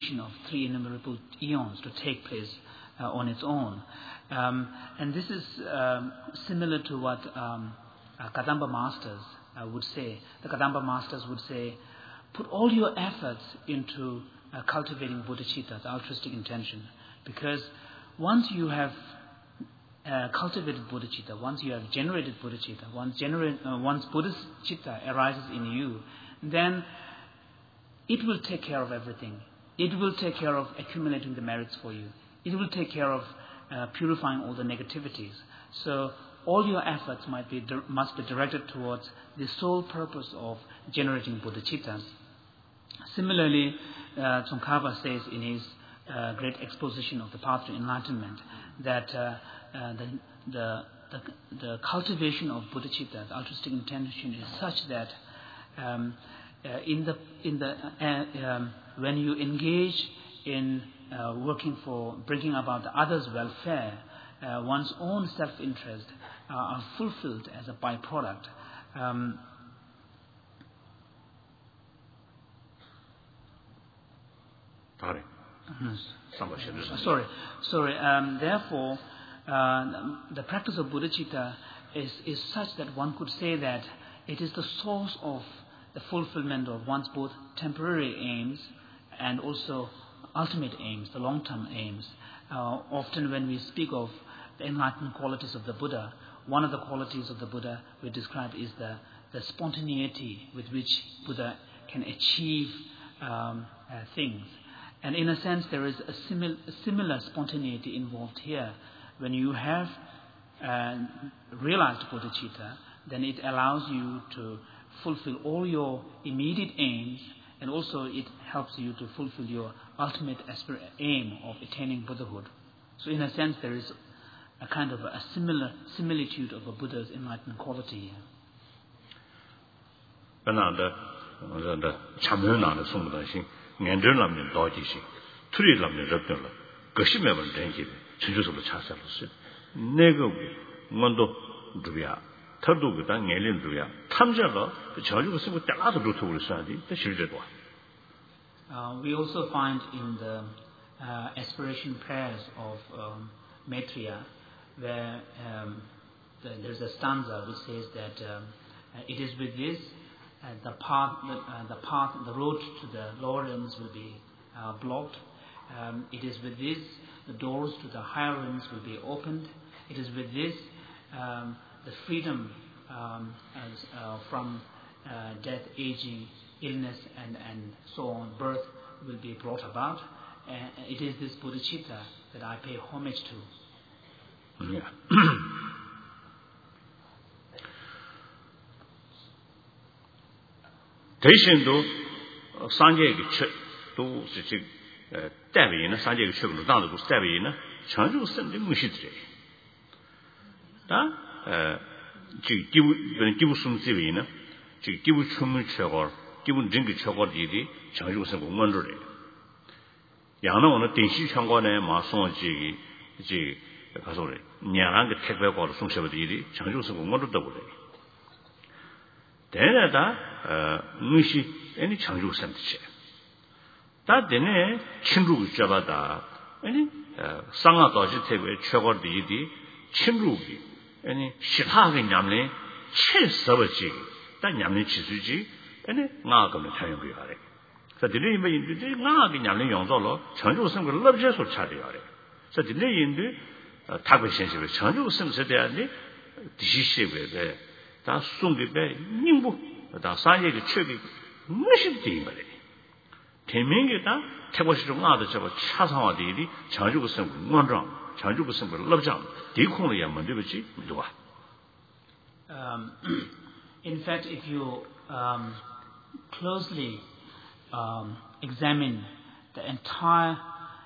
of three innumerable eons to take place on its own. And this is similar to what Kadamba masters would say. The Kadamba masters would say, put all your efforts into cultivating bodhicitta, the altruistic intention, because once you have cultivated bodhicitta, once you have generated bodhicitta, once bodhicitta arises in you, then it will take care of everything. It will take care of accumulating the merits for you. It will take care of purifying all the negativities. So all your efforts must be directed towards the sole purpose of generating bodhicitta. Similarly, Tsongkhapa says in his great exposition of the path to enlightenment that the cultivation of bodhicitta, the altruistic intention, is such that when you engage in working for bringing about the other's welfare, one's own self-interest are fulfilled as a byproduct. Sorry. Therefore, the practice of bodhicitta is such that one could say that it is the source of the fulfillment of one's both temporary aims and also ultimate aims, the long-term aims. Often when we speak of the enlightened qualities of the Buddha, one of the qualities of the Buddha we describe is the spontaneity with which Buddha can achieve things. And in a sense, there is a similar spontaneity involved here. When you have realized bodhicitta, then it allows you to fulfill all your immediate aims, and also it helps you to fulfill your ultimate aim of attaining Buddhahood. So in a sense, there is a kind of a similitude of a Buddha's enlightened quality here. We also find in the aspiration prayers of Maitreya, where there's a stanza which says that it is with this the road to the lower realms will be blocked. It is with this the doors to the higher realms will be opened. It is with this the freedom from death, aging, illness, and so on, birth will be brought about. It is this bodhicitta that I pay homage to. Yeah. 대신도 산재의 또 지금 대비는 산재의 최근으로 나도 대비는 전주 선대 무시들이 다 기부 숨지비는 지 기부 춤을 최고 기부 증기 최고들이 전주 선 공원들이 양은 오늘 대시 상관에 마송지 이제 가서 그래 냐랑 그 택배과로 송셔버들이 전주 선 공원들도 그래 대나다 무시 아니 전주 선지 다 되네 친구 잡아다 아니 상하도지 택배 최고들이 친구기 아니 시타하게 냠네 최서버지 딱 냠네 지수지 아니 나가면 타용이 하래 그래서 들이 뭐 나가게 냠네 용도로 전주선 그 럽제소 차려야 해 그래서 들이 인도 타고 신세에 전주선 대한이 디시시베 다 송게베 님부 다 산예의 최비 무슨 되는 대명이다 태고시 좀 나도 저거 차상화들이 전주선 원장 전주선 그 럽장 디콩을 야면 되지 누가 In fact, if you closely examine the entire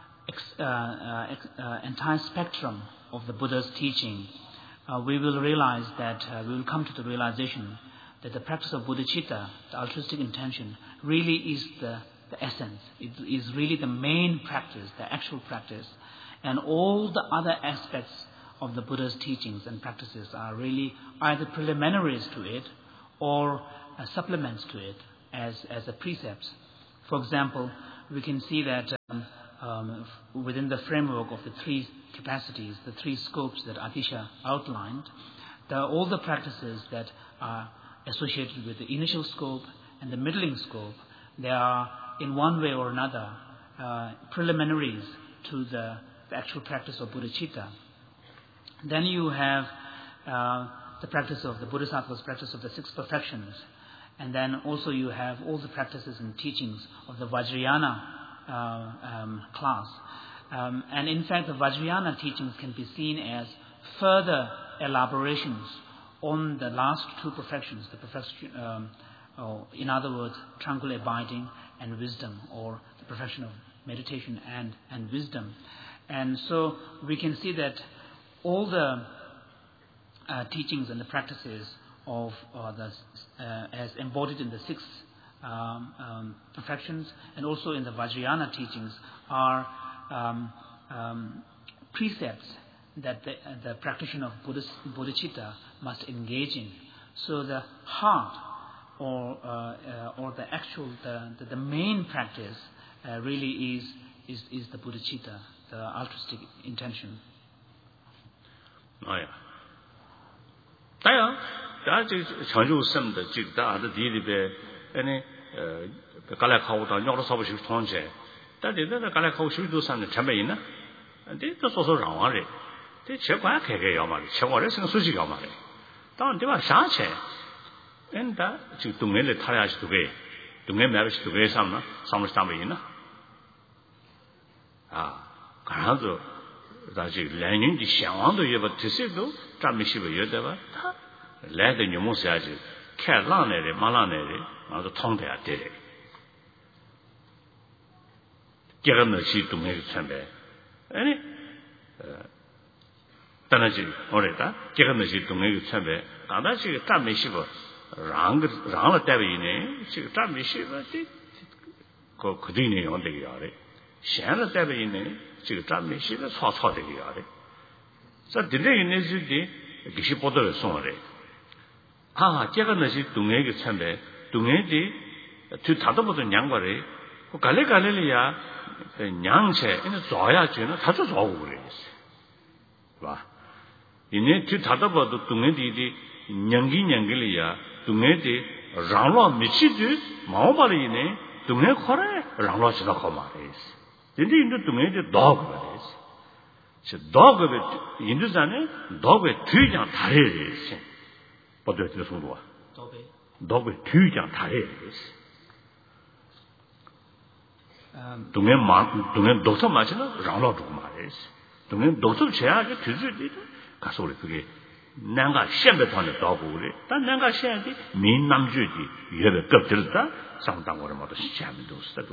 spectrum of the Buddha's teaching, we will realize that we will come to the realization that the practice of bodhicitta, the altruistic intention, really is the essence. It is really the main practice, the actual practice, and all the other aspects of the Buddha's teachings and practices are really either preliminaries to it or supplements to it as a precepts. For example, we can see that within the framework of the three capacities, the three scopes that Atisha outlined, all the practices that are associated with the initial scope and the middling scope, they are in one way or another preliminaries to the actual practice of bodhicitta. Then you have the practice of the Bodhisattva's practice of the six perfections, and then also you have all the practices and teachings of the Vajrayana class. And in fact, the Vajrayana teachings can be seen as further elaborations on the last two perfections, the perfection, in other words, tranquil abiding and wisdom, or the perfection of meditation and wisdom. And so we can see that all the teachings and the practices of as embodied in the six perfections and also in the Vajrayana teachings are precepts that the practitioner of bodhicitta must engage in. So the heart or the actual the main practice really is the bodhicitta, the altruistic intention. Oh yeah. 다 전주 섬的다的뒤에 아니 갈라카오다 녀로 사보시 통제 다데다 갈라카오 시도 산의 참배이나 근데 또 소소 라와래 대 제과 개개요 말이 제과를 생각 수식이 말이 다음 대바 샤체 엔다 지금 동네를 타야지 두개 동네 매비시 두개 삼나 삼을 삼배이나 그래도 다시 레닌이 상황도 예버 뜻도 잠시도 여대봐 레드 뉴모스야지 캐라네레 말라네레 아주 통돼야 돼. 개런너시 동네 참배. 아니 단아지 오래다 개런너시 동네 참배. 아다시 잠시도 랑을 때문에 지금 잠시도 그뒤에 온대기 야래. 샹을 때문에 지금 잠시도 소소되기 야래. 자 들에 있는 지디 기시 보도를送了 제가 너시 동해게 참배 동해디 두 다도보다 양과래 갈래갈래리야 양체 이제 줘야 주는 다도 줘고 그래. 봐. 이제 두 다도보다 동해디디 냥기리야 동해디 랑로 미치드 마오바리네 동해 코래 랑로 지나 코마레스. 근데 인도 동해디 도그레스. 저 도그베 인도산에 도그베 뒤장 다래레스. 어떻게 소로와 도배 뒤장 다래레스. 동해 독서 마치나 랑로 두고 말레스. 동해 독서 제하게 뒤지디 가서 우리 그게 내가 시험에 통해 도고 그래. 단 내가 시험이 민남주디 예배 급들다 상당으로 모두 시험이 도스다.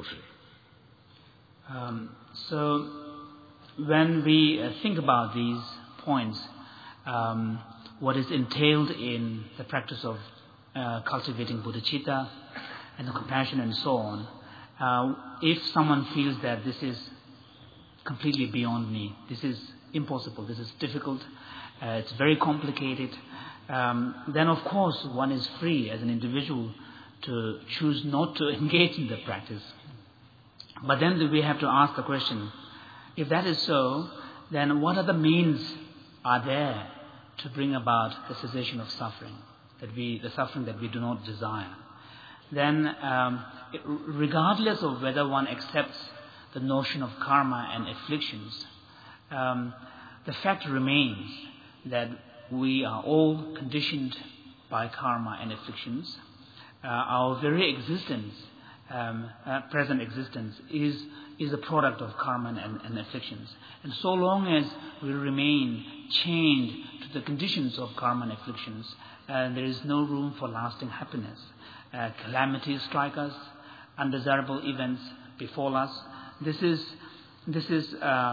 So when we think about these points, what is entailed in the practice of cultivating bodhicitta and the compassion and so on, if someone feels that this is completely beyond me, this is impossible, this is difficult, it's very complicated, then of course one is free as an individual to choose not to engage in the practice. But then we have to ask the question, if that is so, then what other means are there to bring about the cessation of suffering, the suffering that we do not desire? Then, regardless of whether one accepts the notion of karma and afflictions, the fact remains that we are all conditioned by karma and afflictions. Our very existence, present existence, is a product of karma and afflictions. And so long as we remain chained to the conditions of karma and afflictions, there is no room for lasting happiness. Calamities strike us, undesirable events befall us. This is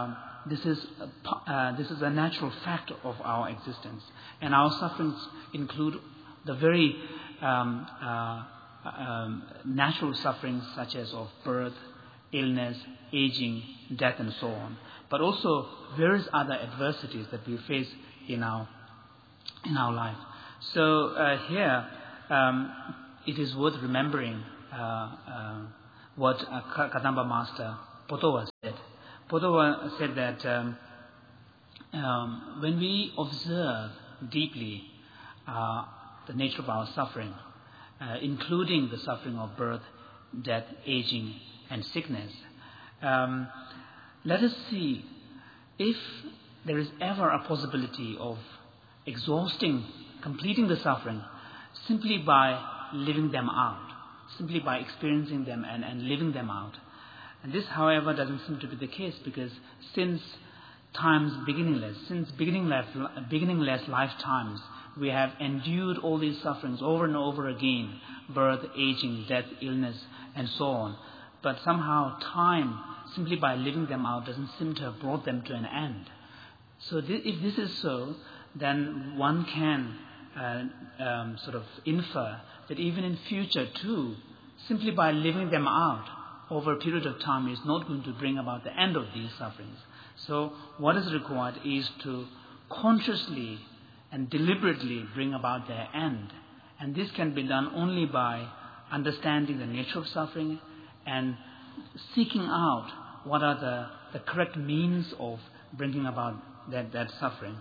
a natural fact of our existence, and our sufferings include the very natural sufferings such as of birth, illness, aging, death, and so on, but also various other adversities that we face in our life. So here it is worth remembering what Kadamba Master Potowa said. Potowa said that when we observe deeply the nature of our suffering, including the suffering of birth, death, aging, and sickness, let us see if there is ever a possibility of completing the suffering simply by living them out, simply by experiencing them and living them out. And this, however, doesn't seem to be the case, because since times beginningless, since beginningless lifetimes, we have endured all these sufferings over and over again, birth, aging, death, illness, and so on. But somehow time, simply by living them out, doesn't seem to have brought them to an end. So if this is so, then one can sort of infer that even in future too, simply by living them out over a period of time is not going to bring about the end of these sufferings. So what is required is to consciously and deliberately bring about their end. And this can be done only by understanding the nature of suffering and seeking out what are the correct means of bringing about that suffering.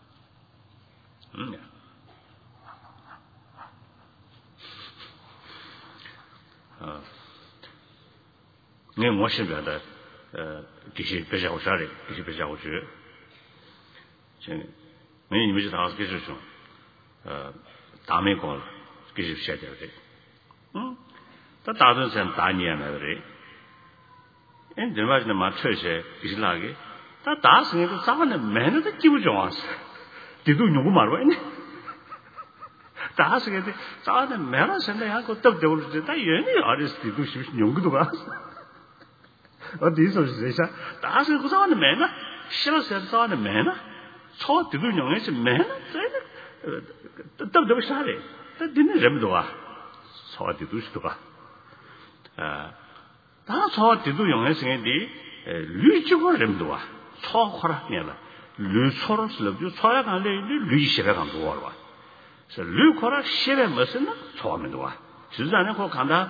네, 모습이다. 기시 배자고 살이, 기시 배자고 주. 저, 네, 이미지 다 계속 좀. 다음에 걸 기시 시켜야 돼. 응? 다 다른 사람 다 이해하나 그래. 엔 들마지는 맞춰서 기실하게. 다 다스니까 싸는 매너도 기분 좋았어. 뒤도 누구 말고 있네. 다스게 싸는 매너 생각하고 또 되고 다 연이 어렸을 때도 싶으신 연구도 봤어. 어디서 진짜 다시 그 사람의 매너 싫어서 사람의 매너 저 뒤도용에서 매너 또 사래 되는 점도가 저 뒤도시도가 저 뒤도용에서 류쪽을 점도가 초화라 내가 류초를 쓰려고 초야 간데 류시가 간도 와라 그래서 류코라 시에 무슨 초하면 와 지자는 거 간다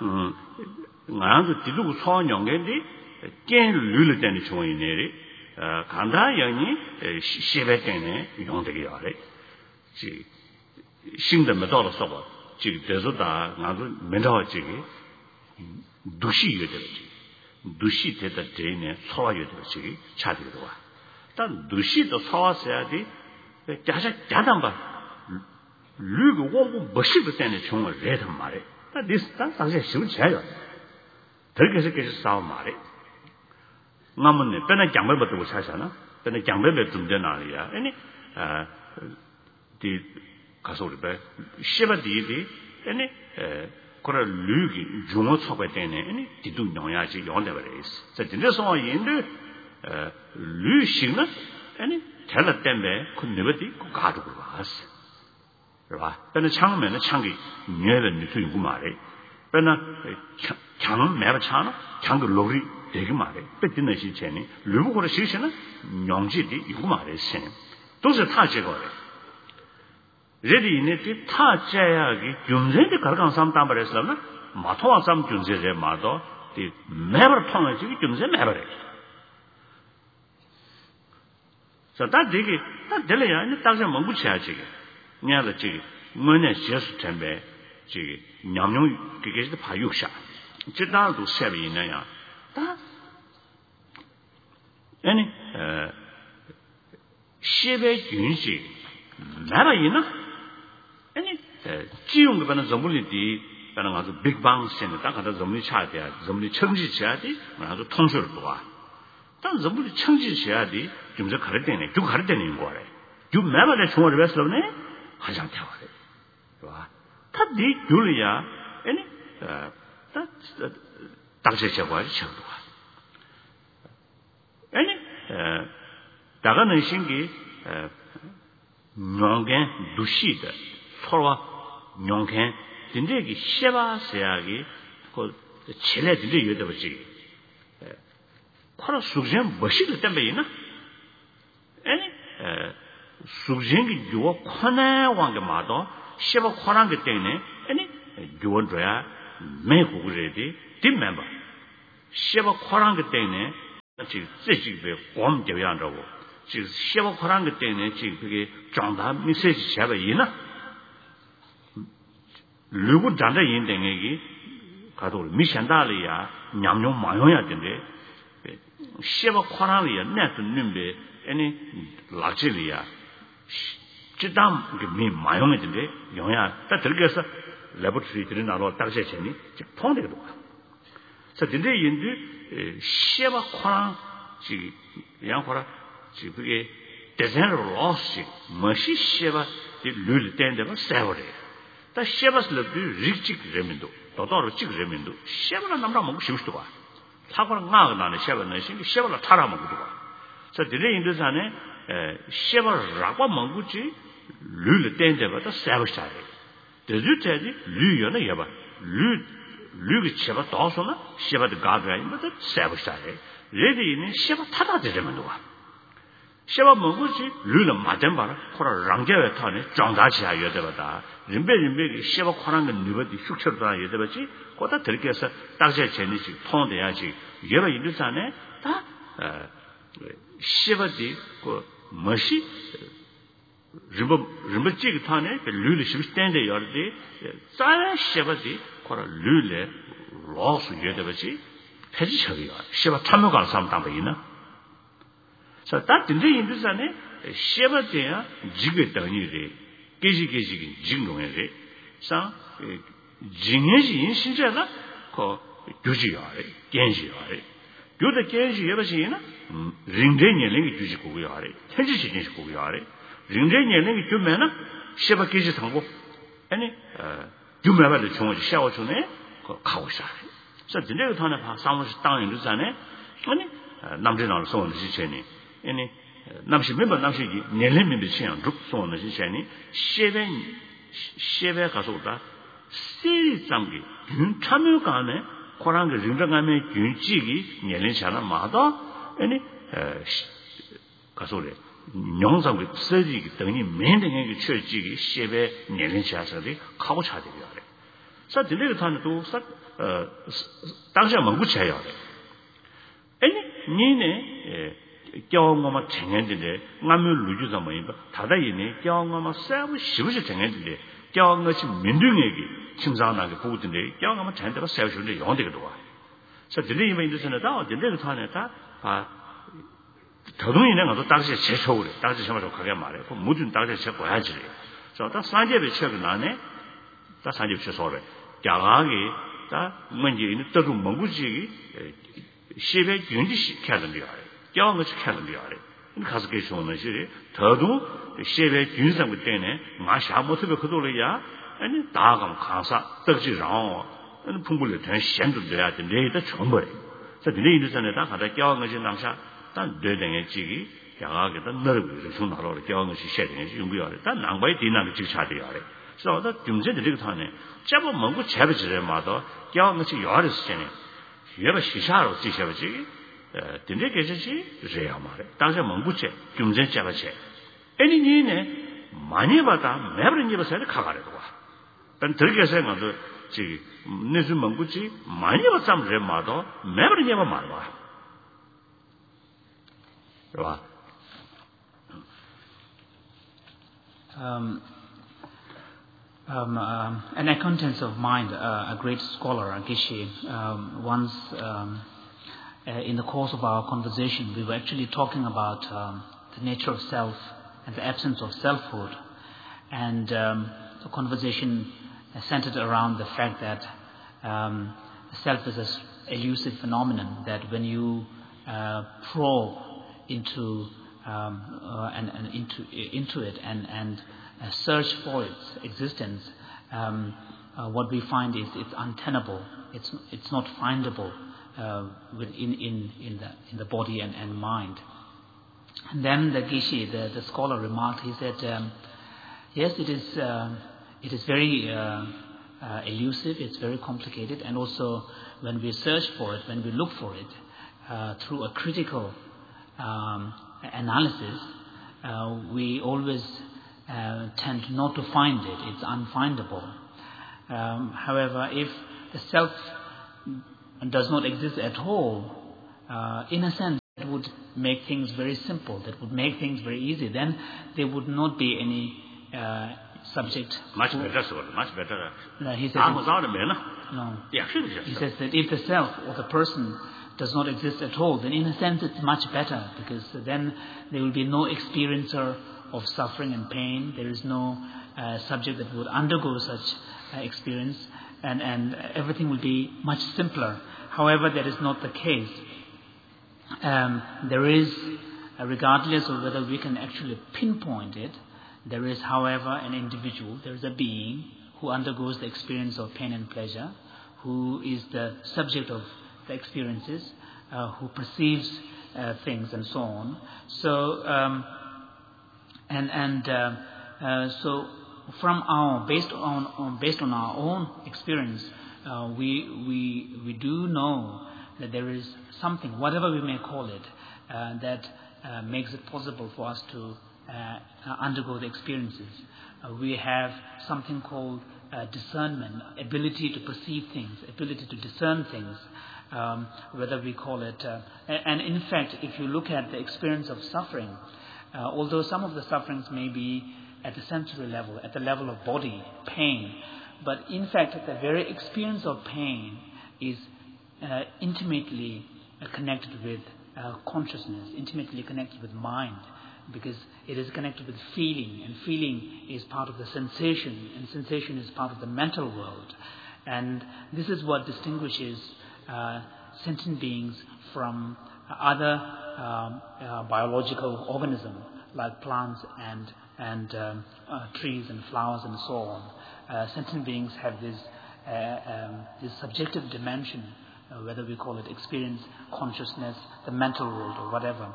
나도 뒤두고 초한 용게인데 깬 류를 때는 좋은이네 간다 영이 시에 때문에 용되게 하래 지 신도到了 봐 지금 대소다 나도 맨다지 두시 이거지 두시 되다 되네 소화요 되지 차들도 와. 단 두시도 소화해야 돼. 자단 봐. 류고 원고 멋있을 때는 정말 레든 말해. 나 리스탄 당시에 쉬운 제요. 그렇게 해서 싸움 말해. 남은네 빼는 장배부터 찾잖아. 빼는 장배배 든데 나리야. 아니 디 가서 우리 배 시바디디 아니 그걸 류기 중어 초배 때네 아니 디도 영야지 영대버리스. 자 진짜서 인데 류식은 아니 텔라 때문에 그 네버디 그 가지고 왔어. 봐. 근데 창면은 창기 뇌는 유튜브 말해. 근데 창은 매버 차나 창그 로리 되게 말해. 뺏는 시체니 류고를 실시는 용지디 이거 말해 신. 도서 다 제거래. 레디네 다 제약이 준세의 가르강 삼 담발했으나 마토와 삼 준세제 마도 이 매버 통해 지기 준세 매버래. 자, 다 되게 다 될래야 이제 당장 먹고 쳐야지. 냐를 지 뭐냐 예수 tembe 지 냠냠 그게도 파육샤. 지다도 셈이 있나야. 다 아니 시베 윤시 나라이나 아니 지용 그 반은 전물이디 반은 아주 빅방 센터 딱 가다 전물이 차야 돼. 전물이 청지 쳐야 돼. 아주 통솔 도와. 단 전물이 청지 쳐야 돼. 좀저 가르되네. 좀 가르되는 거래. 좀 매번에 총을 했으려네. 한장 태워래. 와. 다네 줄이야. 아니 다 당시에서 와지 쳐도와. 아니 다가는 신기 뇽겐 두시다. 서로 뇽겐 진짜기 시바세야기 그 칠레들이 여대 버지. 코로 수전 멋있을 때면이나 아니 수전기 요 코네 왕게 마도 시바 코란 게 때문에 아니 요원줘야 매국을해디 뒷멤버 셰바 코란 그 때문에 지금 제 곰 되어야한다고 지금 셰바 코란 그 때문에 지금 그게 정답 메시지 제가 이나 누구 단다 인댕에기 가도 미션다리야 냠냠 마요야 된대 셰바 코란이야 내도 님베 아니 라치리야 지담 그 마요네 된대 영야 딱 들게서 레버트리 들이나로 딱세체니 통되거든. 그래서 근데 인도 셰바 코란 지 양코라 지 그게 대전으로 로시 머시 셰바 룰 때인데가 세월에 다 셰바스르도 릭직 레민도 도도로 직 레민도 셰바는 남라 먹고 싶을 거야. 사고는 나가 나는 셰바는 셰바를 타라 먹고 봐. 그래서 근데 인도산에 셰바라고 먹고지 룰 때인데가 다 세월샤래. 대주체지 류여는 여봐 류가 셰바 도서나 셰바도 가드라인도 세버샤래 레디는 셰바 타다 되면 누가 셰바 먹고지 류는 맞은 바라 코라 랑제에 타네 정다치야 여대바다 림베 셰바 코란 건 누버디 흉처다 여대바지 거다 들게서 딱제 제니지 통돼야지 여러 인도산에 다 셰바디 그 뭐시 rimba chig thane lule shibstende yardi tsara shebadi kora lule losu yedebachi peji chagiya sheba 참여가 삼당도 있나 자 딱 근데 인도산에 shebadi야 지게 당이래 계지계지 징동해래 상 징해지 인신자가 그 교지야래 견지야래 교대 견지 예바시나 링제년이 교지 고고야래 현지신이 고고야래 링제년이 주면은 셰바 계지 상고 아니 주면은 총을 샤워 전에 그 가고 싶어. 그래서 진짜 전에 봐 사무실 땅에 있잖아요. 아니 남자나로 소원을 지체니 아니 남시 멤버 남시 년례민들 시장 룩 소원을 지체니 셰베 가서다 세상기 균 참여간에 코란의 링정감의 균지기 년례잖아 마다 아니 가서래 영상을 쓰지 등이 맨등에게 철지기 셰베 내린차서리 가고 차대요. 그래서 들리게 타는도 당시에 먹고 차요. 아니 니네 경험만 정했는데 남을 루주자 뭐인가 다다이네 경험만 싸고 싶으시 정했는데 경험이 민중에게 침상나게 보고든데 경험만 전대로 세우시는데 영되거든. 그래서 들리면 인도선에 다 들리게 타는 다 더동이네 가서 당시에 제초를 당시 정말 가게 말해. 그 모든 당시에 제거야지. 저 산재비 책을 나네. 다 산재비 책소래. 야가게 다 문제는 떠도 먹고지 시베 균지 시켜는 거야. 경험을 시켜는 거야. 가서 그 좋은 시 더도 시베 균상 때문에 마샤 못해 그돌이야. 아니 다감 가사 떡지랑 은 풍불을 된 시행도 돼야 돼. 내가 정말. 저 내일 일선에다 가다 경험을 남샤 단 되는 지기 야가게다 너를 중나로 경험시 셔되는 용구야. 단 낭바의 디나를 지차돼야 돼. 그래서 중재들이 타네. 잡아 먹고 잡으지래마도 경험시 요하르스잖아요. 예바 시샤로 지셔지. 된데 계시지 그래야 말해. 당시 먹고체 중재 잡아체. 아니 니네 많이 받아 매버린 집에서 가가래도 와. 단 들게서 가도 지 내주 먹고지 많이 받삼래마도 매버린 집에 말와. An acquaintance of mine, a great scholar, Geshe, once in the course of our conversation, we were actually talking about the nature of self and the absence of selfhood. And the conversation centered around the fact that the self is an elusive phenomenon, that when you probe into it and search for its existence, what we find is it's untenable. It's not findable in the body and mind. And then the Geshe, the scholar, remarked. He said, "Yes, it is very elusive. It's very complicated, and also when we search for it, when we look for it through a critical analysis, we always tend not to find it. It's unfindable. However, if the self does not exist at all, in a sense, it would make things very simple. That would make things very easy. Then there would not be any subject. Much better. He says, no. He says that if the self or the person does not exist at all, then in a sense it's much better, because then there will be no experiencer of suffering and pain. There is no subject that would undergo such experience, and everything will be much simpler. However, that is not the case. There is, regardless of whether we can actually pinpoint it, there is, however, an individual, there is a being who undergoes the experience of pain and pleasure, who is the subject of the experiences, who perceives things and so on. So, so from based on our own experience, we do know that there is something, whatever we may call it, that makes it possible for us to undergo the experiences. We have something called discernment, ability to perceive things, ability to discern things, whether we call it. And in fact, if you look at the experience of suffering, although some of the sufferings may be at the sensory level, at the level of body, pain, but in fact, the very experience of pain is intimately connected with consciousness, intimately connected with mind, because it is connected with feeling, and feeling is part of the sensation, and sensation is part of the mental world. And this is what distinguishes sentient beings from other biological organisms like plants and trees and flowers and so on. Sentient beings have this subjective dimension, whether we call it experience, consciousness, the mental world, or whatever.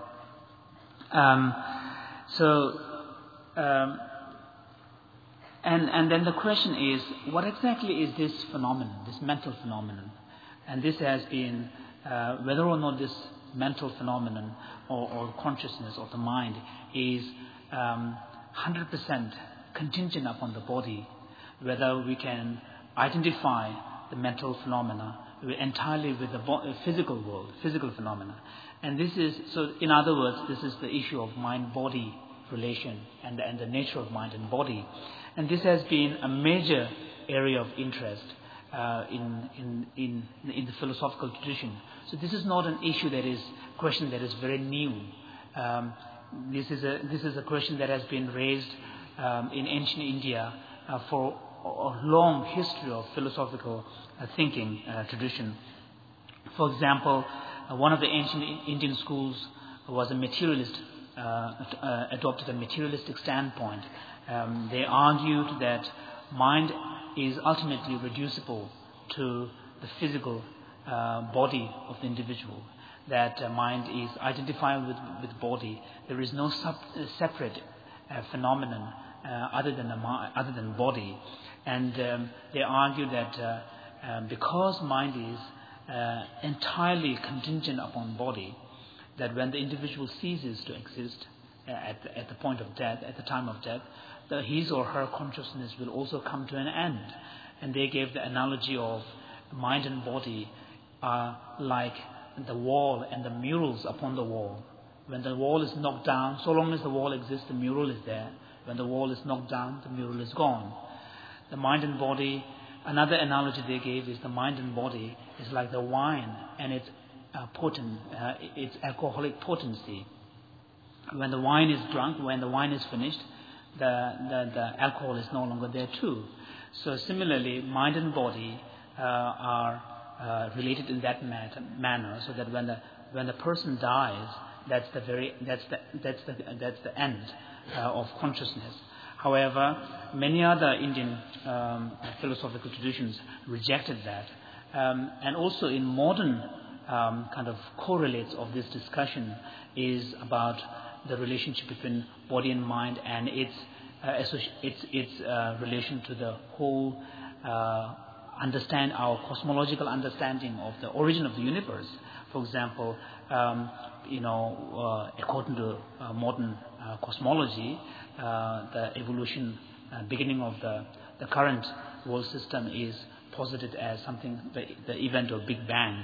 And then the question is, what exactly is this phenomenon, this mental phenomenon? And this has been, whether or not this mental phenomenon or consciousness of the mind is 100% contingent upon the body, whether we can identify the mental phenomena entirely with the physical world, physical phenomena. And this is, so in other words, this is the issue of mind-body relation and the nature of mind and body. And this has been a major area of interest in the philosophical tradition. So this is not an issue question that is very new. This is a question that has been raised in ancient India for a long history of philosophical thinking tradition. For example, one of the ancient Indian schools was a materialist, adopted a materialistic standpoint. They argued that mind is ultimately reducible to the physical body of the individual, that mind is identified with body. There is no separate phenomenon other than body. And they argue that because mind is entirely contingent upon body, that when the individual ceases to exist at the point of death, at the time of death, his or her consciousness will also come to an end. And they gave the analogy of mind and body are like the wall and the murals upon the wall. When the wall is knocked down, so long as the wall exists, the mural is there. When the wall is knocked down, the mural is gone. The mind and body, another analogy they gave is the mind and body is like the wine and its its alcoholic potency. When the wine is drunk, when the wine is finished, the alcohol is no longer there too. So similarly, mind and body are related in that manner, so that when the person dies, that's the end of consciousness. However, many other Indian philosophical traditions rejected that, and also in modern kind of correlates of this discussion is about the relationship between body and mind and its relation to the whole our cosmological understanding of the origin of the universe. For example, according to modern cosmology, the evolution beginning of the current world system is posited as something, the event of Big Bang.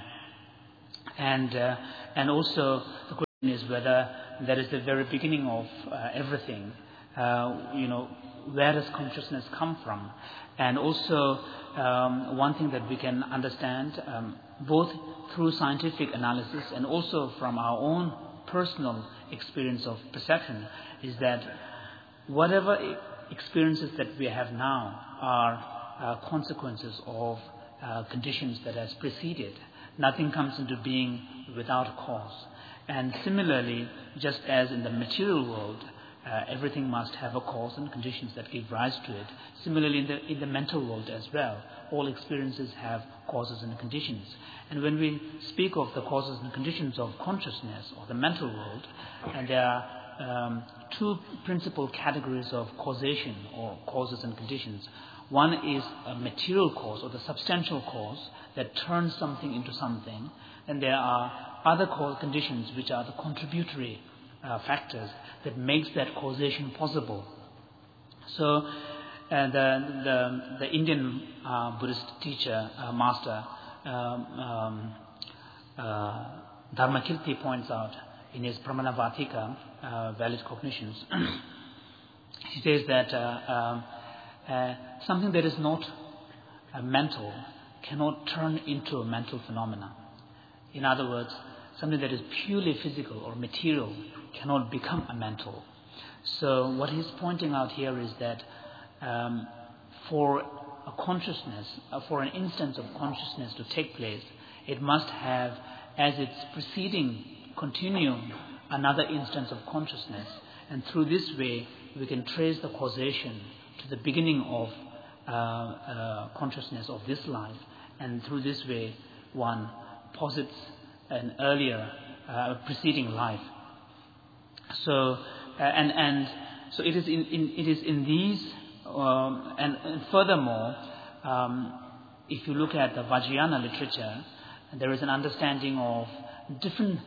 And also the question is whether that is the very beginning of everything. Where does consciousness come from? And also one thing that we can understand both through scientific analysis and also from our own personal experience of perception is that whatever experiences that we have now are consequences of conditions that has preceded. Nothing comes into being without cause. And similarly, just as in the material world, everything must have a cause and conditions that give rise to it. Similarly, in the mental world as well, all experiences have causes and conditions. And when we speak of the causes and conditions of consciousness or the mental world, and there are two principal categories of causation or causes and conditions. One is a material cause or the substantial cause that turns something into something, and there are other conditions which are the contributory factors that makes that causation possible. So the Indian Buddhist teacher, master Dharmakirti points out in his Pramanavartika, Valid Cognitions, he says that something that is not mental cannot turn into a mental phenomena. In other words, something that is purely physical or material cannot become a mental. So what he's pointing out here is that for a consciousness, for an instance of consciousness to take place, it must have as its preceding continuum another instance of consciousness. And through this way, we can trace the causation to the beginning of consciousness of this life. And through this way, one posits an earlier preceding life. So so it is in these, and furthermore, if you look at the Vajrayana literature, there is an understanding of different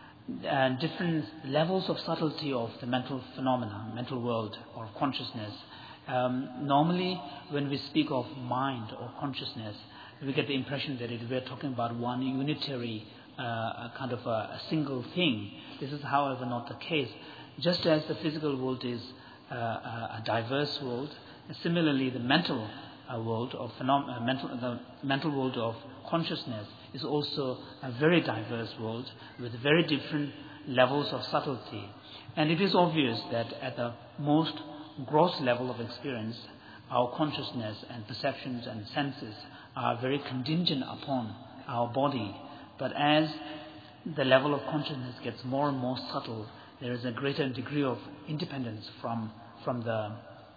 levels of subtlety of the mental phenomena, mental world or consciousness. Normally, when we speak of mind or consciousness, we get the impression that we're talking about one unitary kind of a single thing. This is, however, not the case. Just as the physical world is a diverse world, similarly the mental world of the mental world of consciousness is also a very diverse world with very different levels of subtlety. And it is obvious that at the most gross level of experience, our consciousness and perceptions and senses are very contingent upon our body. But as the level of consciousness gets more and more subtle, there is a greater degree of independence from the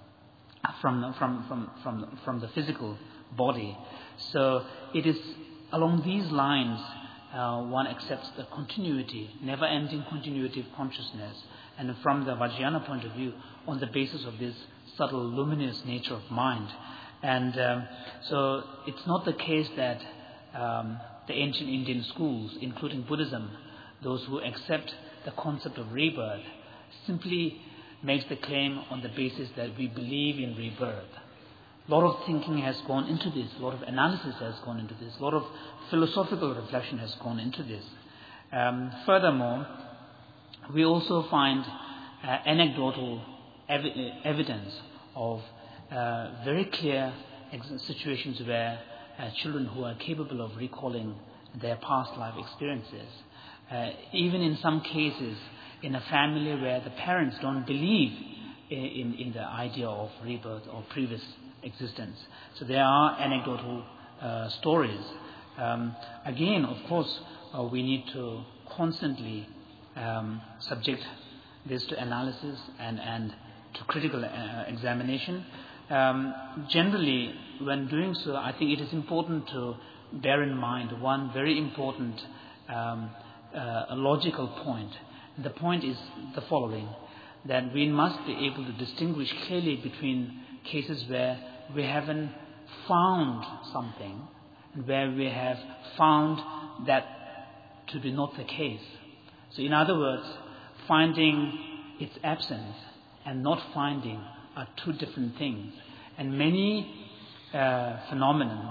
physical body. So it is along these lines one accepts the continuity, never-ending continuity of consciousness, and from the Vajrayana point of view, on the basis of this subtle, luminous nature of mind. And so it's not the case that the ancient Indian schools, including Buddhism, those who accept the concept of rebirth, simply makes the claim on the basis that we believe in rebirth. A lot of thinking has gone into this, a lot of analysis has gone into this, a lot of philosophical reflection has gone into this. Furthermore, we also find anecdotal evidence of very clear situations where children who are capable of recalling their past life experiences, even in some cases in a family where the parents don't believe in the idea of rebirth or previous existence. So there are anecdotal stories. Again, of course, we need to constantly subject this to analysis and to critical examination. Generally, when doing so, I think it is important to bear in mind one very important logical point. The point is the following, that we must be able to distinguish clearly between cases where we haven't found something and where we have found that to be not the case. So in other words, finding its absence and not finding are two different things. And many phenomena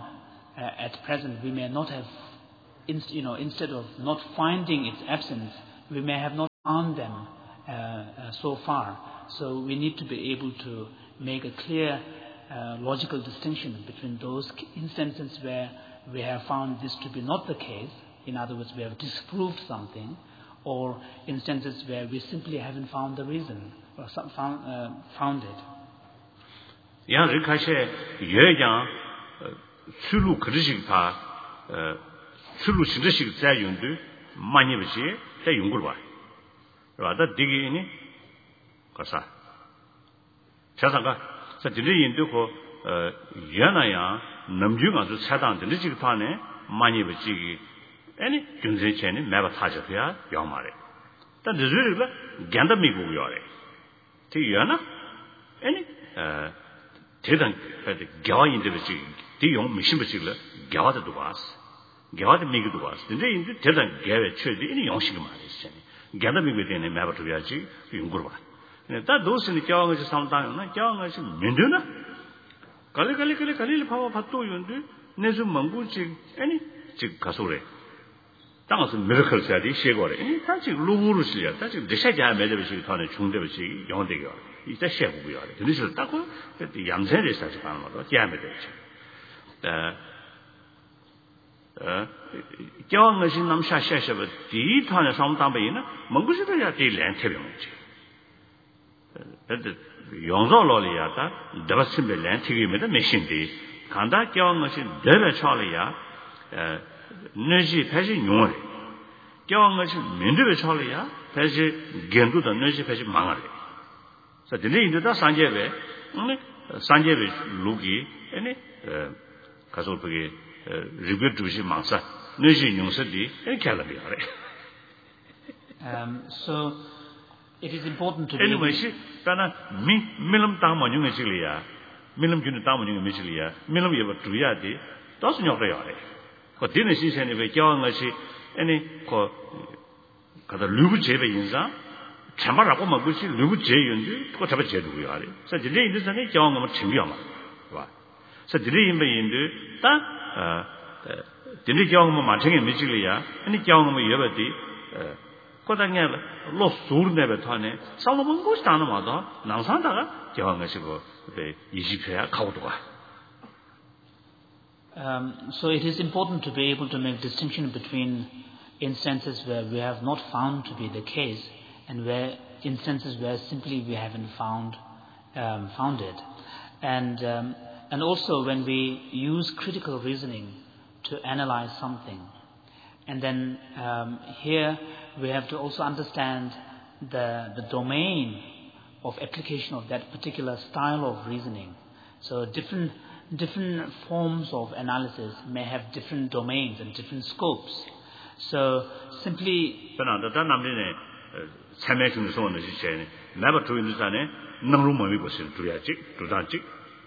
at present we may not have, instead of not finding its absence, we may have not found them so far. So we need to be able to make a clear logical distinction between those instances where we have found this to be not the case, in other words, we have disproved something, or instances where we simply haven't found the reason, or found it. Yang rikashe yeyang sulu krishik pa sulu shindashik za yundu manyibishi za yungurwa. Rada digi ini kasa. Chasanga sa dili yindu ko yanaya namjunga zu chadang dili pa ne manyibishi any junzen cheni meba tajapya yamare. Ta dizurila ganda migu yore. Ti yana any 대단 겨와 인데베지 디용 미심베지를 겨와도 두바스 겨와도 미기도 바스 근데 인데 대단 겨에 최대 이 용식이 말이지 겨다 미게 되네 매버도야지 연구를 봐 근데 다 도스니 겨와가 상당하나 겨와가 민드나 갈리 파와 받도 연데 내주 망구지 아니 즉 가소래 땅에서 미라클 사디 셰거래 다 지금 루브를 쓰려 다 지금 대샤자 매저베지 타는 중대베지 영대겨 이제 셰고고요. 그래서 딱 양세를 사서 가는 거도 제한이 되죠. 교황의 남샤샤샤버 디탄의 상담배는 뭔가시도야 딜랜 태병이지. 근데 용서로리야다 더스밀랜 티기메다 메신디 간다 교황의 대배 차려야 너지 패시 용어래. 교황의 민주배 차려야 패시 gen도도 너지 패시 망하래. So the name that Sanjay Lugi, any Kasopi review to see Mansa, Nuji Yungsadi, and Calabi. So it is important to anyway, she Tana Milam Taman Michilia, Milam Junitaman Michilia, Milam Yava Tuyati, doesn't your reale. But didn't see anyway, John any Kata Lugu Cheva Inza. 참말하고 먹을지 누구 제인지 그거 잡아 제도고요. 그래서 이제 인도상에 경험을 챙겨마. 봐. 그래서 드리임의 인도 다 드리 경험을 만청에 미질이야. 아니 경험을 여버디 고당에 로 소르네베 타네. 살로몬 곳이 다는 마다 남산다가 경험하시고 그때 20회야 가고도 가. So it is important to be able to make distinction between instances where we have not found to be the case and where instances where simply we haven't found it, and also when we use critical reasoning to analyze something, and then here we have to also understand the domain of application of that particular style of reasoning. So different forms of analysis may have different domains and different scopes. So simply 참여 중소는 시체네 내가 조인도 전에 너무 몸이 보시는 두야지 두단지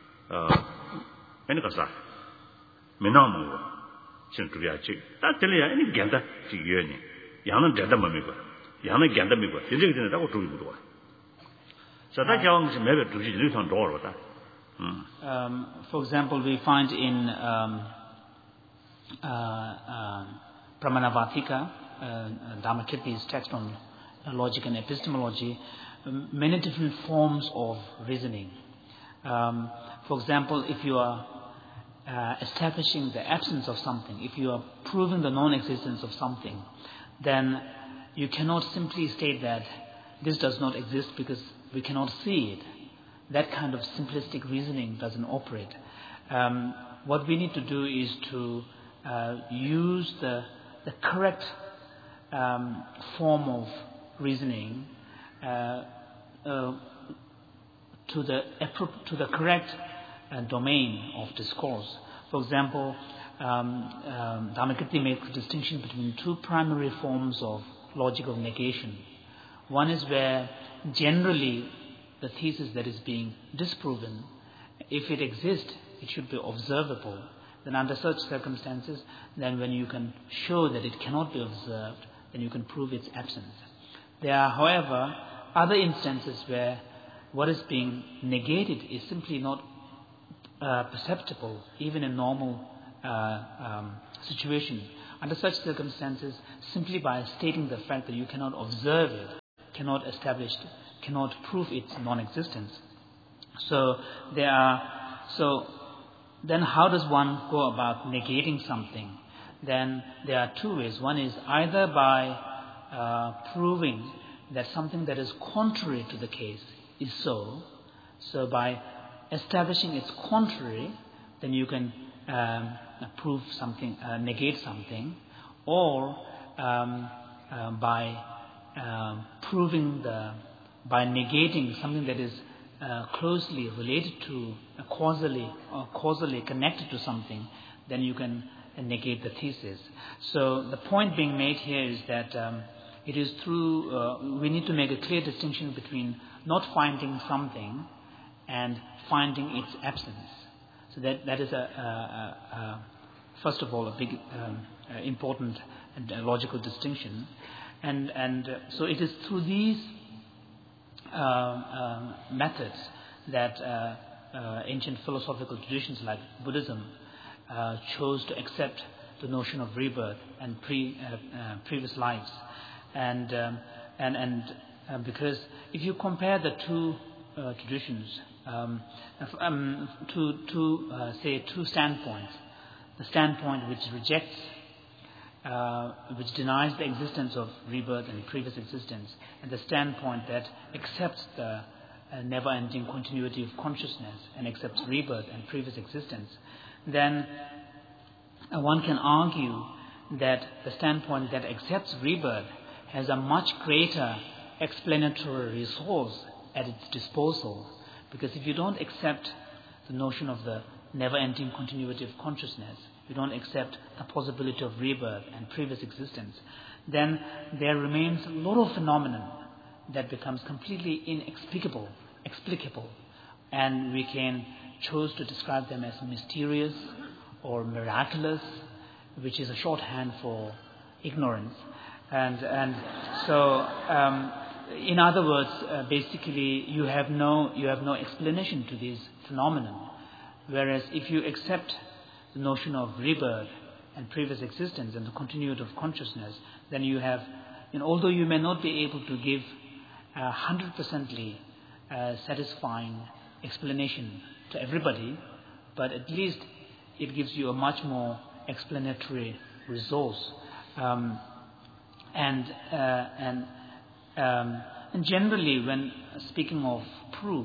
애니가사 메나무 신 두야지 딱 들려야 애니 간다 지여니 양은 된다 몸이 봐 양은 간다 몸이 봐 이제 되는다고 조인도 와 자다 경험이 매번 두지 일선 도로다 For example, we find in Pramanavartika, Dharmakirti's text on logic and epistemology, many different forms of reasoning. For example, if you are establishing the absence of something, if you are proving the non-existence of something, then you cannot simply state that this does not exist because we cannot see it. That kind of simplistic reasoning doesn't operate. What we need to do is to use the correct form of reasoning to the correct domain of discourse. For example, Dharmakirti makes a distinction between two primary forms of logic of negation. One is where generally the thesis that is being disproven, if it exists, it should be observable. Then under such circumstances, then when you can show that it cannot be observed, then you can prove its absence. There are, however, other instances where what is being negated is simply not perceptible, even in normal situation. Under such circumstances, simply by stating the fact that you cannot observe it, cannot establish, cannot prove its non-existence. So then how does one go about negating something? Then there are two ways. One is either by proving that something that is contrary to the case is so. So by establishing its contrary, then you can prove something, negate something, or by by negating something that is closely related to, causally connected to something, then you can negate the thesis. So the point being made here is that it is through, we need to make a clear distinction between not finding something and finding its absence. So that is first of all a big important and logical distinction, and so it is through these methods that ancient philosophical traditions like Buddhism chose to accept the notion of rebirth and previous lives, and because if you compare the two traditions, say two standpoints, the standpoint which rejects, which denies the existence of rebirth and previous existence, and the standpoint that accepts the never-ending continuity of consciousness and accepts rebirth and previous existence, then one can argue that the standpoint that accepts rebirth has a much greater explanatory resource at its disposal, because if you don't accept the notion of the never-ending continuity of consciousness, you don't accept the possibility of rebirth and previous existence, then there remains a lot of phenomenon that becomes completely explicable, and we can choose to describe them as mysterious or miraculous, which is a shorthand for ignorance. And so, in other words, basically, you have no explanation to these phenomenon. Whereas, if you accept the notion of rebirth and previous existence and the continuity of consciousness, then you have, although you may not be able to give 100% satisfying explanation to everybody, but at least it gives you a much more explanatory resource. And generally, when speaking of proof,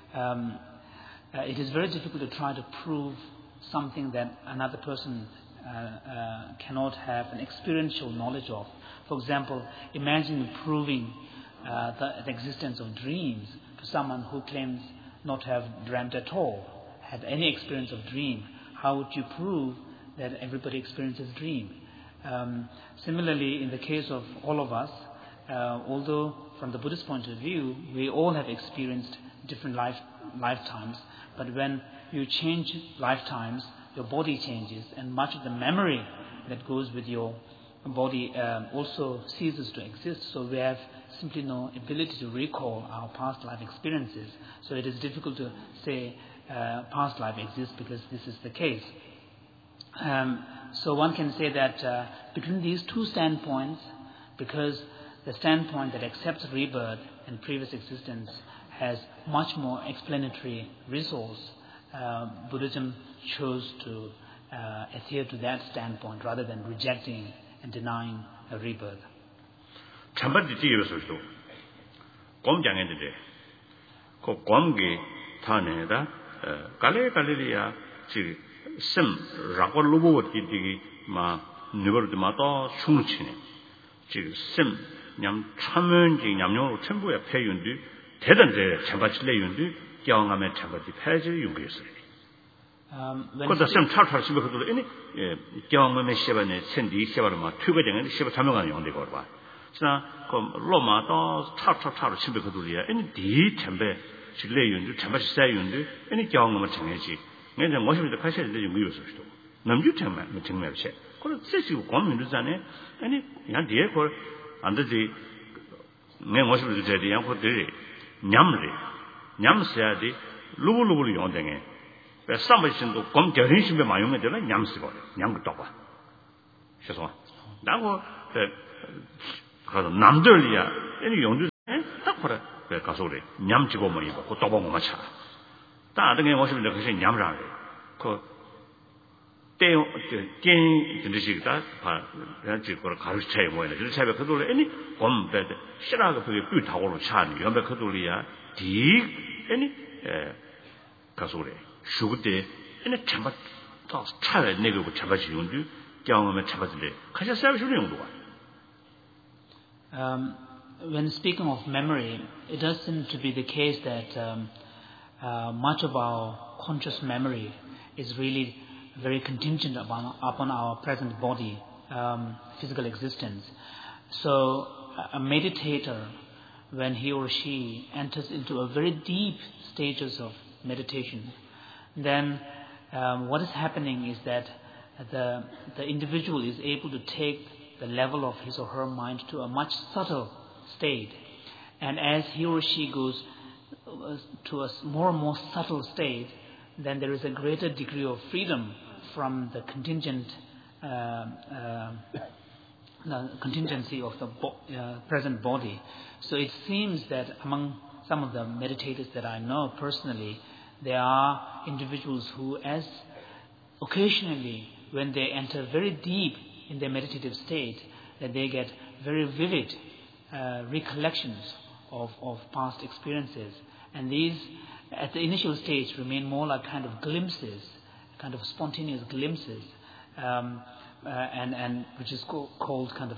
it is very difficult to try to prove something that another person cannot have an experiential knowledge of. For example, imagine proving the existence of dreams to someone who claims not to have dreamt at all, had any experience of dream. How would you prove that everybody experiences dream? Similarly, in the case of all of us, although from the Buddhist point of view, we all have experienced different lifetimes, but when you change lifetimes, your body changes, and much of the memory that goes with your body also ceases to exist. So we have simply no ability to recall our past life experiences. So it is difficult to say past life exists because this is the case. So one can say that between these two standpoints, because the standpoint that accepts rebirth and previous existence has much more explanatory resource, Buddhism chose to adhere to that standpoint rather than rejecting and denying a rebirth. 참바디 뒤에서도 곰장했는데 그 곰게 타네다 갈레리아 지 심 라골로보티디기 마 느버드마도 숭치네 지심 냠 참은지 냠용으로 전부에 폐윤디 대단제 참바칠레 윤디 경험에 참바디 폐지 윤기였어요. 그것도 심 차차시면 그것도 이니 경험에 시바네 천디 시바를 막 투거정에 시바 참여가 용되고 봐. 자, 그 로마도 차차차로 시비 그들이야. 이니 디 참배 실내 윤디 참바시 사 윤디 이니 경험을 정해지. 내가 뭐시부터 가셔야 되지 무효서도. 남주 참만 정말체. 그걸 쓰시고 고민도잖아요. 아니 야 뒤에 걸 안 되지. 내가 뭐시부터 되지 않고 되지. 냠래. 냠스야디 루블루블 용댕에. 삼바신도 검 결혼심에 마용에 되나 냠스고 냠고 떠봐. 그래서 나고 가서 남들이야 아니 용주 딱 그래 가서 그래 냠지고 뭐 이거 그 떠보고 맞아. 다른 게 뭐시면 그것이 냠라래. 그 때요 겐 진짜시다 봐 그냥 지금 가르쳐야 뭐야. 그 차에 그돌에 아니 검배 싫어하고 그게 삐 타고로 차는 연배 그돌이야. 디 아니 가서 그래. 슈그때 아니 참바 더 차에 내고 잡아지 용주 경험에 잡아들래. 가서 서비스 용도가. When speaking of memory, it does seem to be the case that much of our conscious memory is really very contingent upon our present body, physical existence. So a meditator, when he or she enters into a very deep stages of meditation, then what is happening is that the individual is able to take the level of his or her mind to a much subtle state. And as he or she goes to a more and more subtle state, then there is a greater degree of freedom from the contingency of the present body. So it seems that among some of the meditators that I know personally, there are individuals who, as occasionally when they enter very deep in their meditative state, that they get very vivid recollections of past experiences. And these, at the initial stage, remain more like kind of glimpses, kind of spontaneous glimpses, and which is called kind of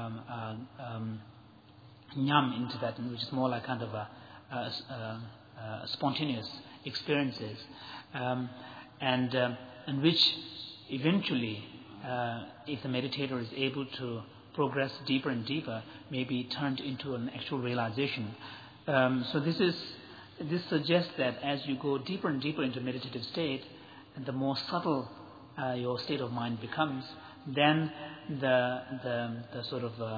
nyam in Tibetan, which is more like kind of a spontaneous experiences, and which eventually, if the meditator is able to progress deeper and deeper, may be turned into an actual realization. So this suggests that as you go deeper and deeper into meditative state, and the more subtle your state of mind becomes, then the sort of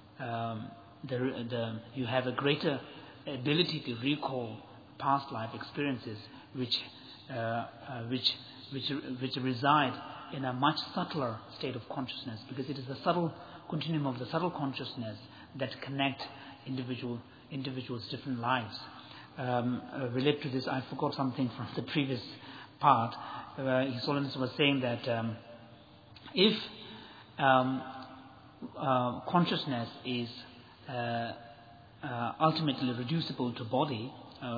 you have a greater ability to recall past life experiences, which reside in a much subtler state of consciousness, because it is the subtle continuum of the subtle consciousness that connect individuals' different lives. Related to this, I forgot something from the previous part. His Holiness was saying that if consciousness is ultimately reducible to body,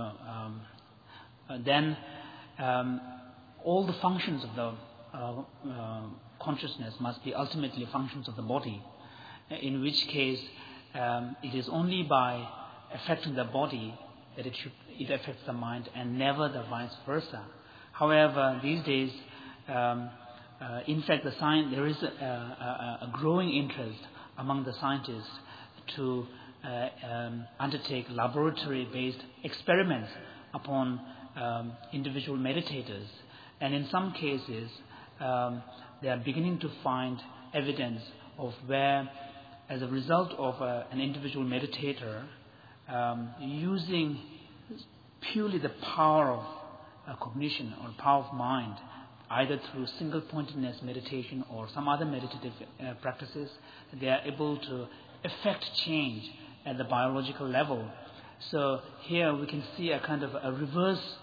then all the functions of the consciousness must be ultimately functions of the body, in which case it is only by affecting the body that it affects the mind, and never the vice versa. However, these days, in fact, there is a growing interest among the scientists to undertake laboratory-based experiments upon individual meditators. And in some cases, they are beginning to find evidence of where, as a result of an individual meditator using purely the power of cognition or power of mind, either through single-pointedness meditation or some other meditative practices, they are able to effect change at the biological level. So here we can see a kind of a reverse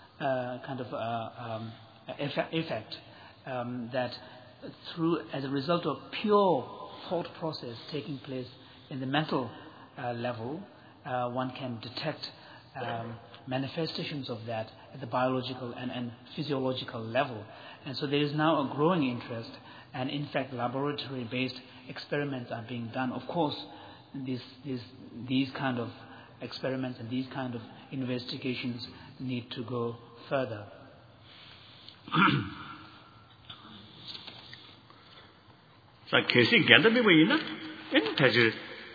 effect that as a result of pure thought process taking place in the mental level, one can detect manifestations of that at the biological and physiological level. And so there is now a growing interest, and in fact laboratory-based experiments are being done. Of course, these kind of experiments and these kind of investigations need to go further. 자, 계시 견답이 보이나? 다시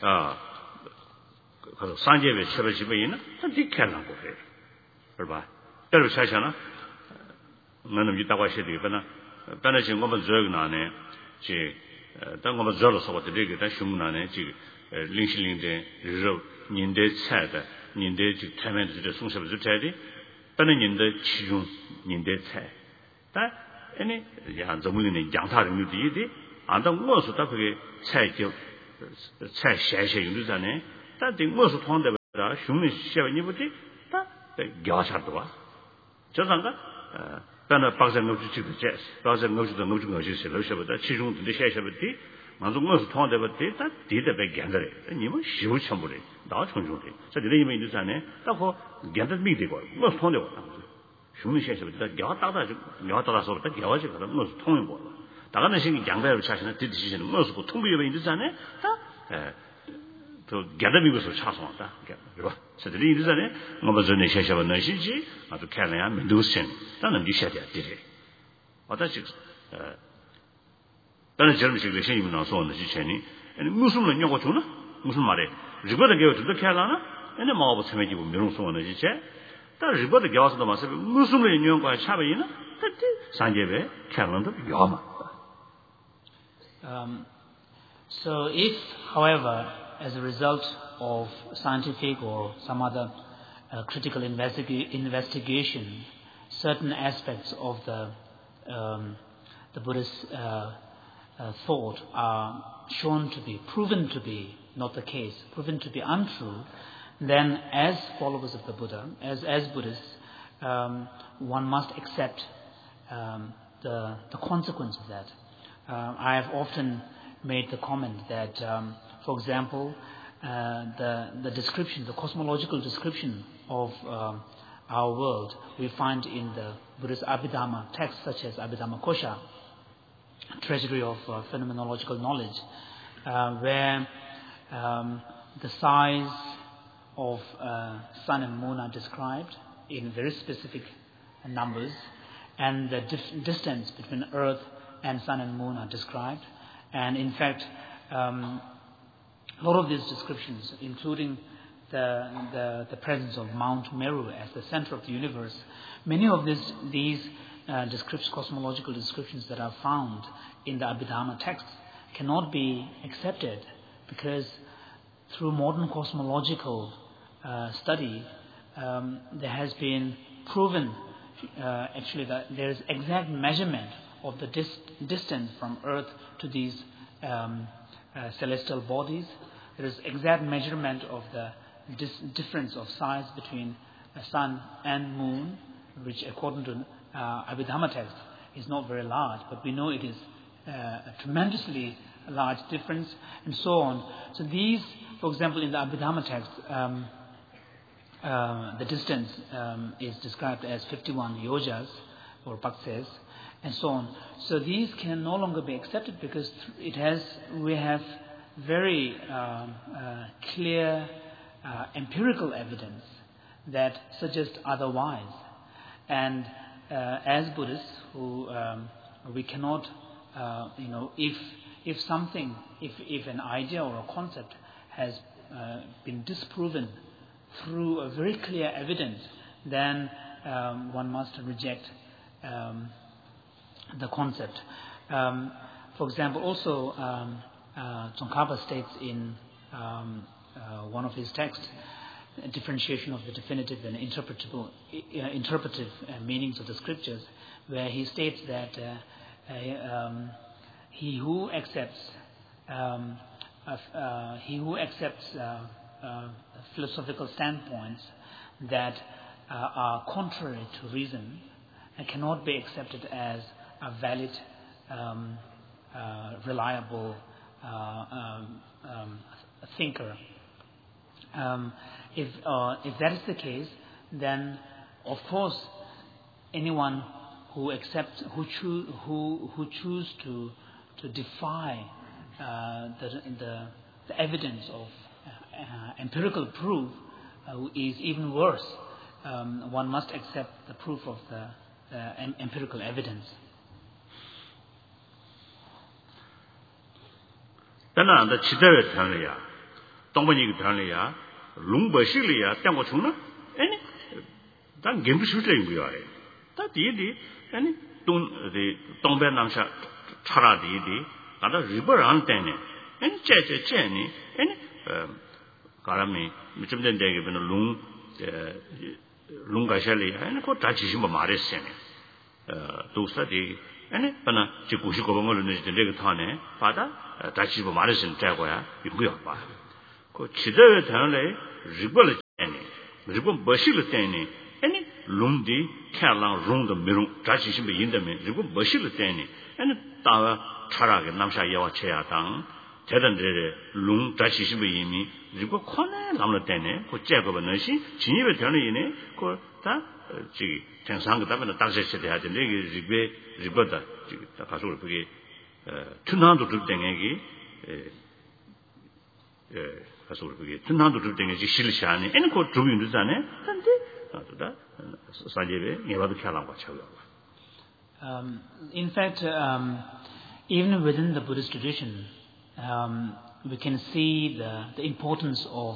그 산재에 처벌이 보이나? 디켈라고 해. 그봐. 때로 차잖아. 너는 이따가 하셔야 되겠구나. 반드시 뭐만 저거나네. 지 당고만 저러서 어떻게 되겠다 shum나네. 지 링실링데 저 닌데 차다. 닌데 지 타면도 저 송섭을 줘야지. 반은 닌데 치중 닌데 차. 다 아니 야 전문의 양타를 뒤에 안다 뭐서 다 그게 차이죠 차이 샤샤 유르잖아요 다 뭐서 통한다 흉내 시험이 뭐지 다 겨샤도 와 저상가但박사 노주 지도 제 박사 노주도 노주 거시 실로셔보다 치중도 샤샤버티 만족 뭐서 통한다 버티 다 뒤에다 견들에 니뭐 쉬우 참부래 나 총중돼 저 내가 이미 있잖아요 딱고 견들 미되고 뭐 통한다 흉내 샤샤버다 겨다다서 버다 겨와지 그러 뭐서 통해 뭐 다가는 신이 양배를 차시는 뒤뒤시는 뭐서 통비에 있잖아요 또 겨다미고서 차송한다 그거 저들이 이러잖아요 뭐 전에 샤샤버 시지 아주 캐나야 민두신 나는 리샤야 되래 어다지 나는 젊으시게 신임을 나서는 지체니 무슨 영어 주나 무슨 말에 리버도 겨도 캐라나 얘네 뭐하고 참여지 뭐 명송하는 지체 다 리버도 겨서도 마서 무슨 영어가 차베이나 그때 산제베 캐런도 요마 So if, however, as a result of scientific or some other critical investigation, certain aspects of the Buddhist thought are shown to be, proven to be not the case, proven to be untrue, then as followers of the Buddha, as Buddhists, one must accept the consequence of that. I have often made the comment that, for example, the description, the cosmological description of our world, we find in the Buddhist Abhidhamma texts such as Abhidhamma Kosha, Treasury of Phenomenological Knowledge, where the size of sun and moon are described in very specific numbers, and the distance between Earth and sun and moon are described. And in fact, a lot of these descriptions, including the presence of Mount Meru as the center of the universe, many of these cosmological descriptions that are found in the Abhidhamma texts cannot be accepted, because through modern cosmological study, there has been proven actually that there is exact measurement of the distance from Earth to these celestial bodies. There is exact measurement of the difference of size between sun and moon, which according to Abhidhamma text is not very large, but we know it is a tremendously large difference, and so on. So these, for example, in the Abhidhamma text, the distance is described as 51 yojas or pakses, and so on. So these can no longer be accepted, because we have very clear empirical evidence that suggests otherwise. And as Buddhists, we cannot, if an idea or a concept has been disproven through a very clear evidence, then one must reject the concept. For example, also Tsongkhapa states in one of his texts a differentiation of the definitive and interpretive meanings of the scriptures, where he states that he who accepts philosophical standpoints that are contrary to reason and cannot be accepted as a valid, reliable thinker. If that is the case, then of course anyone who choose to defy the evidence of empirical proof is even worse. One must accept the proof of the empirical evidence. 当然的期待的团里呀，东北一个团里呀，龙北市里呀，电过城呢，哎呢，咱根本是这样的，他第一的，哎呢，东北南下查拉第一的，俺这日本人等呢，哎呢，这呢，哎呢，搞了没？这边这个边的龙改下来，哎呢，我咱其实没买的些呢， 도스다디 아니 바나 지 95번을 내지 내가 타네 바다 다시 뭐 말을 잘 거야 이거야 봐. 그 지대에 대한에 리벌을 때니 리벌 머실을 때니 아니 룸디 캬랑 룸도 미룬 다시 심에 인다면 리벌 머실을 때니 아니 따와 차라게 남샤 예와 쳐야당 대단들의 룸 다시 심에 이미 리벌 코네 남을 때네 그 제거는 것이 진입에 되는 이네 그다 지 정상가 답변을 당시에 해야 되는데 이게 리버다 지금 가서 그게 춘한도 들 때에기 가서 그게 춘한도 들 때에기 실시하네 아니 그 주인도 자네 근데 아도다 사제베 예와도 캬랑과 차요. In fact, even within the Buddhist tradition, we can see the importance of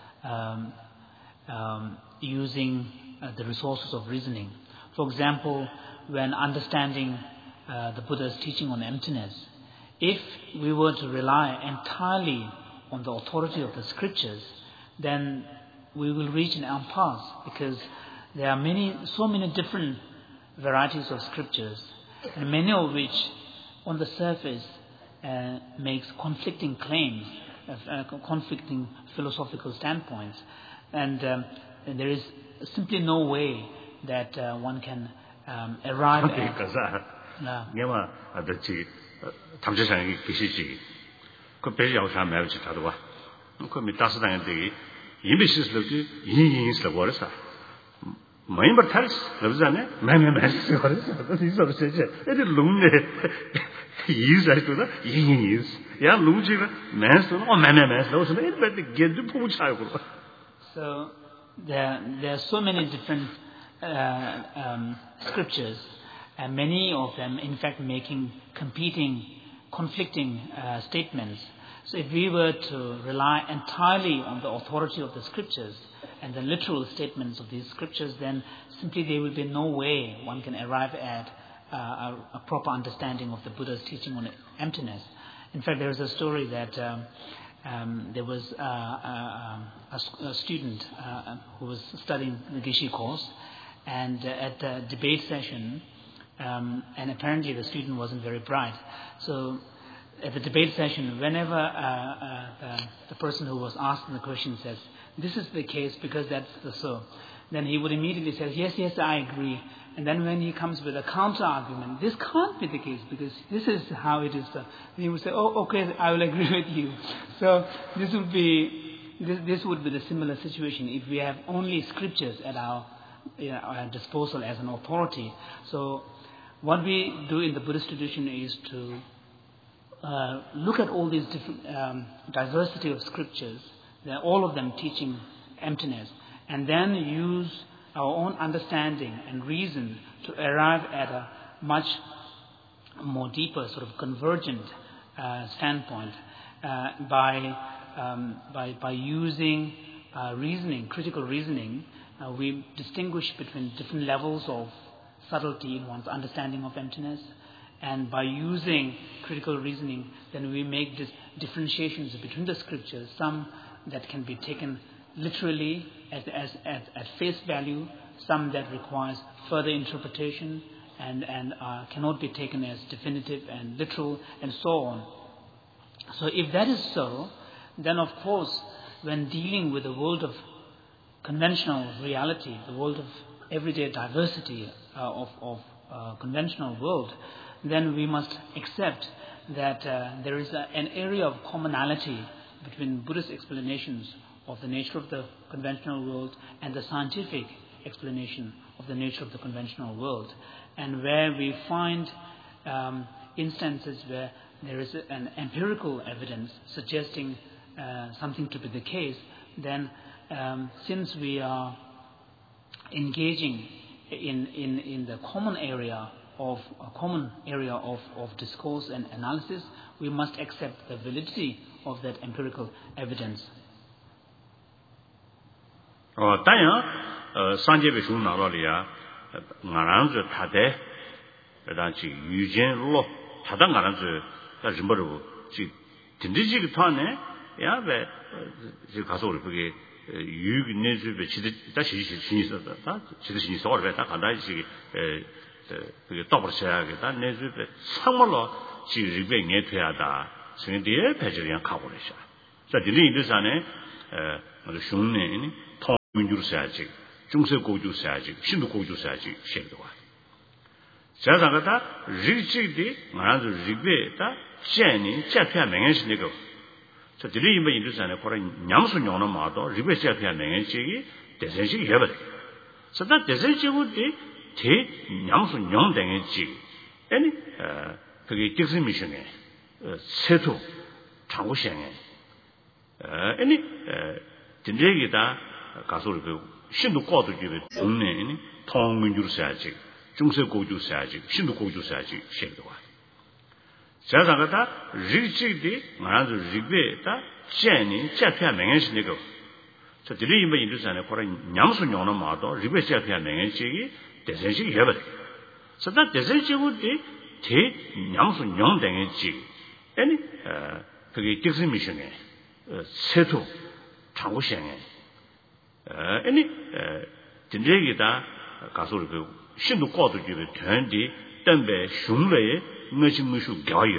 using the resources of reasoning. For example, when understanding the Buddha's teaching on emptiness, if we were to rely entirely on the authority of the scriptures, then we will reach an impasse, because there are so many different varieties of scriptures, and many of which on the surface makes conflicting claims, conflicting philosophical standpoints, and there is simply no way that one can arrive at. 네마 아들지 탐제상이 계시지. 그 배려하고 참 매우지 다도 봐. 그 미다스당한테 이미시스럽지 이인스럽 버렸어. 뭐인버 탈스 그러잖아요. 매매매스 버렸어. 이서로 세제. 애들 룸네 이유자도다 이인스. 야 룸지가 매스는 매매매스. 그래서 애들 게드 포부차요 그러. So there are so many different scriptures, and many of them in fact making conflicting statements. So if we were to rely entirely on the authority of the scriptures and the literal statements of these scriptures, then simply there will be no way one can arrive at a proper understanding of the Buddha's teaching on emptiness. In fact, there is a story that there was a student who was studying the Geshe course, and at the debate session, and apparently the student wasn't very bright. So at the debate session, whenever the person who was asking the question says, "This is the case because that's the so," then he would immediately say, yes, I agree. And then when he comes with a counter argument, this can't be the case because this is how it is done, then he would say, "Oh, okay, I will agree with you." So this would be the similar situation if we have only scriptures at our disposal as an authority. So what we do in the Buddhist tradition is to look at all these different diversity of scriptures, all of them teaching emptiness, and then use our own understanding and reason to arrive at a much more deeper sort of convergent standpoint by using reasoning, critical reasoning. We distinguish between different levels of subtlety in one's understanding of emptiness, and by using critical reasoning, then we make differentiations between the scriptures, some that can be taken literally at face value, some that requires further interpretation and cannot be taken as definitive and literal, and so on. So if that is so, then of course, when dealing with the world of conventional reality, the world of everyday diversity of conventional world, then we must accept that there is an area of commonality between Buddhist explanations of the nature of the conventional world and the scientific explanation of the nature of the conventional world. And where we find instances where there is an empirical evidence suggesting something to be the case, then since we are engaging in the common area of discourse and analysis, we must accept the validity of that empirical evidence. 다야 산제베 중나로리아 나란즈 타데 라지 유젠로 타다 나란즈 다짐버로 지 딘디지기 타네 야베 지 가서 우리 그게 유기내주베 지디 다시 신이서다 다 지디 신이서 얼베 다 간다지 그게 더블 셔야겠다. 내주에 상말로 지 리베 녀퇴하다. 생디에 배절이랑 가고 그러셔. 자, 딜리 인도산에 슝네 통민주로 써야지. 중세 고주 써야지. 신도 고주 써야지. 셰도와. 자상가다 리직디 말아도 리베다 젠이 잡혀 명예신이고. 저 딜리 인도 인도산에 거라 냠수 용는 마도 리베 잡혀 명예식이 대세식 해버려. 서다 대세식우디 대 냠수 용댕이지. 아니 그게 딕스 미션에 세토 장고시행에 아니 진짜기다 가서 그 신도 꼬도 집에 동네 통민주로 써야지 중세 고주 써야지 신도 고주 써야지 셰도와 자상가다 리직디 말아도 리베다 젠이 잡혀 명예신이고 저 들이 임바 인도산에 거라 냠수 용는 마도 리베 잡혀 명예식이 대세식 해버려 서다 대세식우디 대 냠수 용댕이지 아니 그게 딕스 미션에 세토 장고시행에 아니 진짜기다 가서 그 신도 꼬도 집에 된디 덤배 흉내에 무슨 무슨 교육